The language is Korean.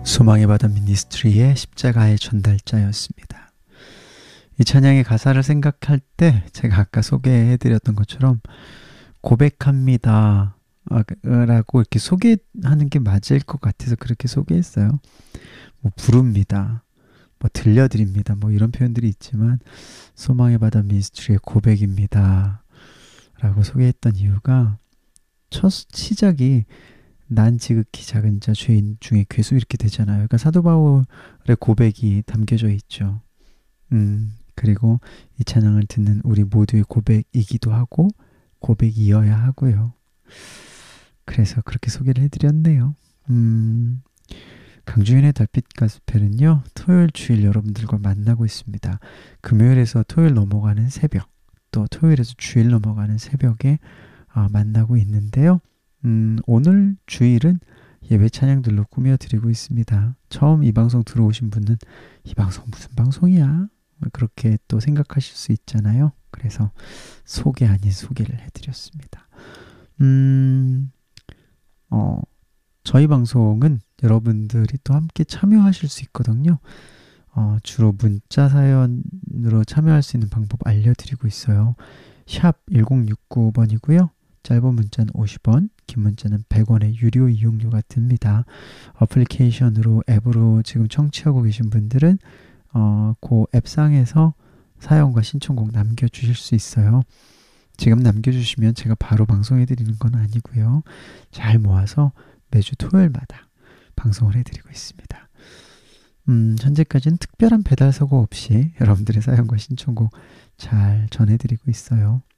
소망의 바다 미니스트리의 십자가의 전달자였습니다. 이 찬양의 가사를 생각할 때 제가 아까 소개해드렸던 것처럼 고백합니다 라고 이렇게 소개하는 게 맞을 것 같아서 그렇게 소개했어요. 뭐 부릅니다, 뭐 들려드립니다, 뭐 이런 표현들이 있지만 소망의 바다 미니스트리의 고백입니다 라고 소개했던 이유가 첫 시작이 난 지극히 작은 자 죄인 중에 괴수 이렇게 되잖아요. 그러니까 사도 바울의 고백이 담겨져 있죠. 그리고 이 찬양을 듣는 우리 모두의 고백이기도 하고 고백이어야 하고요. 그래서 그렇게 소개를 해드렸네요. 강주인의 달빛 가스펠은요, 토요일 주일 여러분들과 만나고 있습니다. 금요일에서 토요일 넘어가는 새벽, 또 토요일에서 주일 넘어가는 새벽에 만나고 있는데요. 오늘 주일은 예배 찬양들로 꾸며드리고 있습니다. 처음 이 방송 들어오신 분은 이 방송 무슨 방송이야? 그렇게 또 생각하실 수 있잖아요. 그래서 소개 아닌 소개를 해드렸습니다. 저희 방송은 여러분들이 또 함께 참여하실 수 있거든요. 주로 문자 사연으로 참여할 수 있는 방법 알려드리고 있어요. 샵 1069번이고요. 짧은 문자는 50원, 긴 문자는 100원의 유료 이용료가 듭니다. 어플리케이션으로 앱으로 지금 청취하고 계신 분들은 그 앱상에서 사연과 신청곡 남겨주실 수 있어요. 지금 남겨주시면 제가 바로 방송해드리는 건 아니고요. 잘 모아서 매주 토요일마다 방송을 해드리고 있습니다. 현재까지는 특별한 배달 사고 없이 여러분들의 사연과 신청곡 잘 전해드리고 있어요.